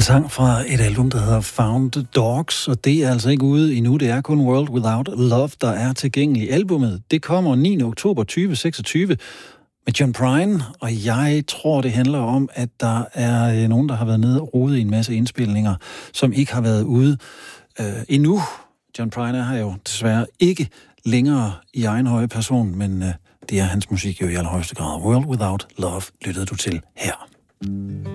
sang fra et album, der hedder Found Dogs, og det er altså ikke ude endnu. Det er kun World Without Love, der er tilgængelig. Albumet, det kommer 9. oktober 2026 med John Prine, og jeg tror, det handler om, at der er nogen, der har været nede og rodet i en masse indspilninger, som ikke har været ude endnu. John Prine har jo desværre ikke længere i egen høje person, men det er hans musik jo i allerhøjeste grad. World Without Love lyttede du til her.